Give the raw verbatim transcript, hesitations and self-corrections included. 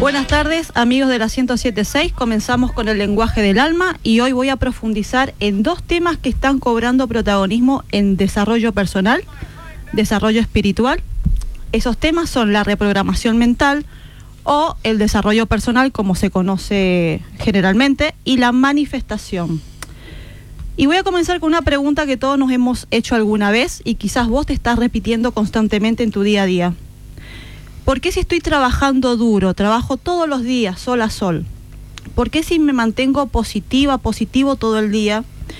Buenas tardes, amigos de la ciento siete punto seis. Comenzamos con el lenguaje del alma y hoy voy a profundizar en dos temas que están cobrando protagonismo en desarrollo personal, desarrollo espiritual. Esos temas son la reprogramación mental o el desarrollo personal, como se conoce generalmente, y la manifestación. Y voy a comenzar con una pregunta que todos nos hemos hecho alguna vez y quizás vos te estás repitiendo constantemente en tu día a día. ¿Por qué si estoy trabajando duro, trabajo todos los días, sol a sol? ¿Por qué si me mantengo positiva, positivo todo el día,